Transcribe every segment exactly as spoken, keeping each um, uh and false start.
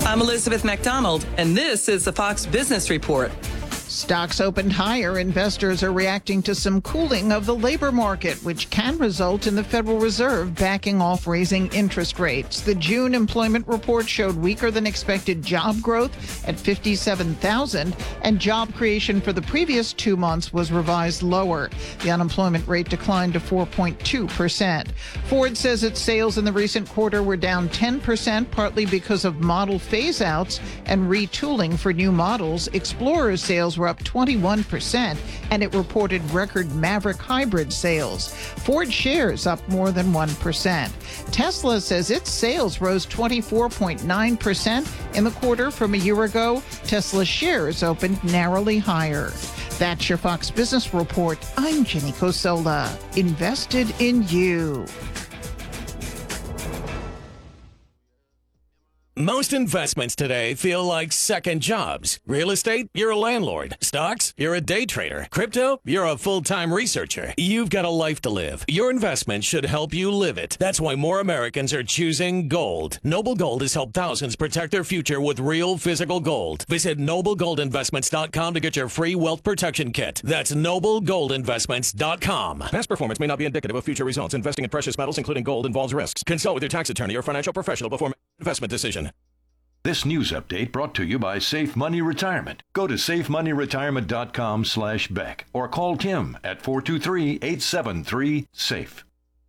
I'm Elizabeth McDonald, and this is the Fox Business Report. Stocks opened higher. Investors are reacting to some cooling of the labor market, which can result in the Federal Reserve backing off raising interest rates. The June employment report showed weaker than expected job growth at fifty-seven thousand, and job creation for the previous two months was revised lower. The unemployment rate declined to four point two percent. Ford says its sales in the recent quarter were down ten percent, partly because of model phase-outs and retooling for new models. Explorer's sales were up twenty-one percent, and it reported record Maverick hybrid sales. Ford shares up more than one percent. Tesla says its sales rose twenty-four point nine percent in the quarter from a year ago. Tesla shares opened narrowly higher. That's your Fox Business Report. I'm Jenny Cosola. Invested in you. Most investments today feel like second jobs. Real estate, you're a landlord. Stocks, you're a day trader. Crypto, you're a full-time researcher. You've got a life to live. Your investment should help you live it. That's why more Americans are choosing gold. Noble Gold has helped thousands protect their future with real physical gold. Visit noble gold investments dot com to get your free wealth protection kit. That's noble gold investments dot com. Past performance may not be indicative of future results. Investing in precious metals, including gold, involves risks. Consult with your tax attorney or financial professional before making an investment decision. This news update brought to you by Safe Money Retirement. Go to safe money retirement dot com slash Beck or call Tim at four two three, eight seven three, SAFE.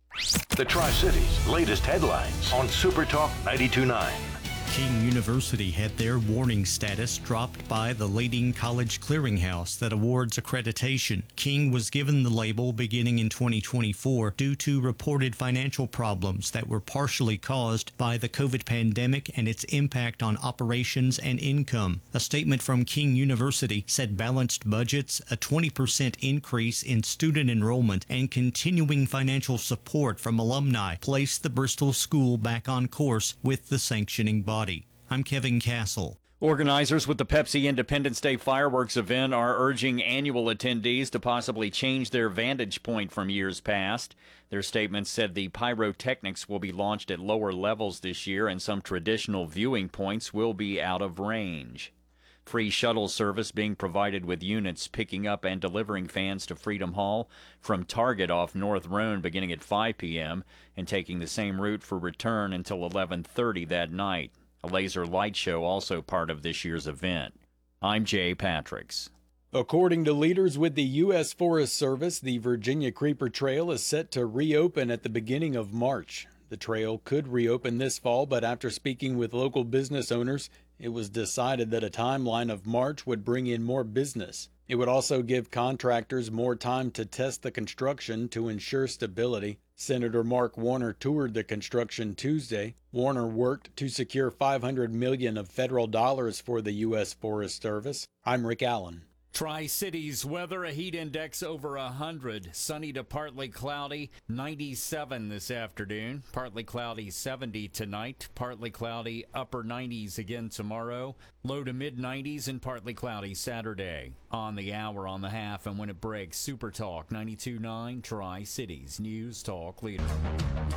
The Tri-Cities' latest headlines on Super Talk ninety-two point nine. King University had their warning status dropped by the leading college clearinghouse that awards accreditation. King was given the label beginning in twenty twenty-four due to reported financial problems that were partially caused by the COVID pandemic and its impact on operations and income. A statement from King University said balanced budgets, a twenty percent increase in student enrollment, and continuing financial support from alumni placed the Bristol School back on course with the sanctioning body. I'm Kevin Castle. Organizers with the Pepsi Independence Day fireworks event are urging annual attendees to possibly change their vantage point from years past. Their statement said the pyrotechnics will be launched at lower levels this year and some traditional viewing points will be out of range. Free shuttle service being provided with units picking up and delivering fans to Freedom Hall from Target off North Roan beginning at five p.m. and taking the same route for return until eleven thirty that night. A laser light show also part of this year's event. I'm Jay Patricks. According to leaders with the U S Forest Service, the Virginia Creeper Trail is set to reopen at the beginning of March. The trail could reopen this fall, but after speaking with local business owners, it was decided that a timeline of March would bring in more business. It would also give contractors more time to test the construction to ensure stability. Senator Mark Warner toured the construction Tuesday. Warner worked to secure five hundred million dollars of federal dollars for the U S Forest Service. I'm Rick Allen. Tri-Cities weather, a heat index over one hundred. Sunny to partly cloudy, ninety-seven this afternoon. Partly cloudy, seventy tonight. Partly cloudy, upper nineties again tomorrow. Low to mid nineties and partly cloudy Saturday. On the hour, on the half, and when it breaks, Super Talk ninety-two point nine, Tri-Cities News Talk Leader.